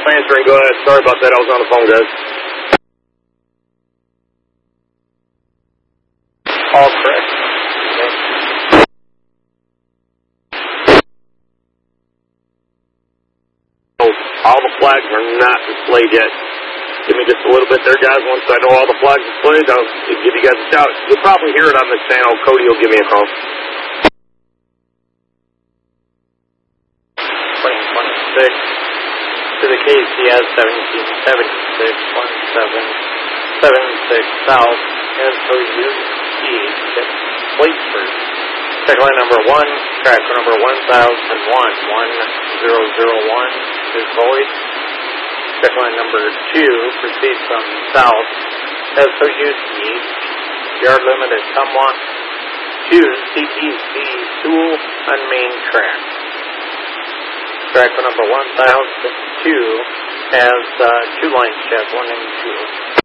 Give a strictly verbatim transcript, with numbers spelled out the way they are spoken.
answering. Go ahead. Sorry about that. I was on the phone, guys. All correct. Okay. So all the flags are not displayed yet. Give me just a little bit there, guys. Once I know all the flags displayed, I'll give you guys a shout. You'll probably hear it on this channel. Cody will give me a call. Plane twenty-six to the K C S seventeen seventy-six, one seven seven six South, S O U East, Platesburg. Check line number one, track number one thousand one, one zero zero one is void. Check line number two, proceed from south, S O U East, yard limit at Tumwa, to C T C Sewell, unmained track. Track number one thousand two has uh, two line sheds, one and two.